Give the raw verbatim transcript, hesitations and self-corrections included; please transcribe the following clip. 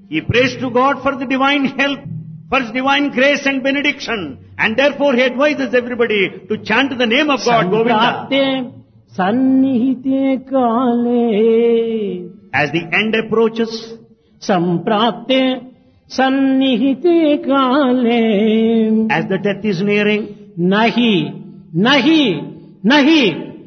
He prays to God for the divine help, for His divine grace and benediction. And therefore He advises everybody to chant the name of God, Govinda. Samprapte sannihite kale. As the end approaches, Samprapte sannihite kale. as the death is nearing, Nahi, nahi, nahi